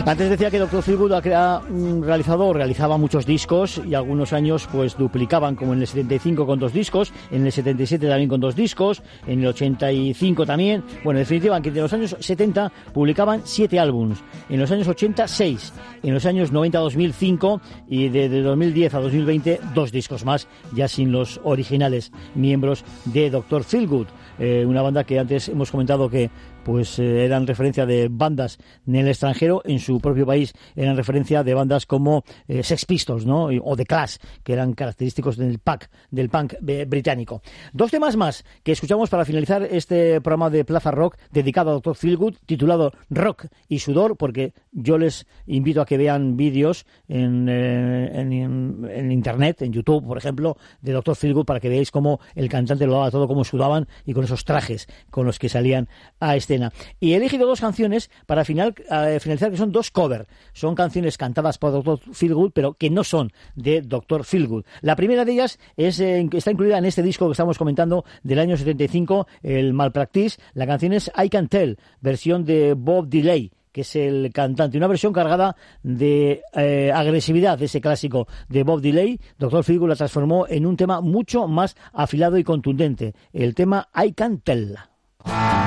Antes decía que Dr. Feelgood realizaba muchos discos y algunos años pues duplicaban, como en el 75 con 2 discos, en el 77 también con 2 discos, en el 85 también. Bueno, en definitiva, que en los años 70 publicaban 7 álbumes, en los años 80 6, en los años 90 a 2005 y de 2010 a 2020 2 discos más, ya sin los originales miembros de Dr. Feelgood. Una banda que antes hemos comentado que pues eran referencia de bandas en el extranjero, en su propio país eran referencia de bandas como Sex Pistols, ¿no? O The Clash, que eran característicos del punk británico. 2 temas más que escuchamos para finalizar este programa de Plaza Rock dedicado a Dr. Feelgood, titulado Rock y Sudor, porque yo les invito a que vean vídeos en internet, en YouTube, por ejemplo, de Dr. Feelgood, para que veáis cómo el cantante lo daba todo, cómo sudaban y con esos trajes con los que salían a escena. Y he elegido 2 canciones para finalizar, que son 2 covers. Son canciones cantadas por Dr. Feelgood, pero que no son de Dr. Feelgood. La primera de ellas está incluida en este disco que estamos comentando del año 75, el Malpractice. La canción es I Can Tell, versión de Bob Dylan, que es el cantante. Una versión cargada de agresividad de ese clásico de Bob Dylan. Dr. Feelgood la transformó en un tema mucho más afilado y contundente. El tema I Can Tell.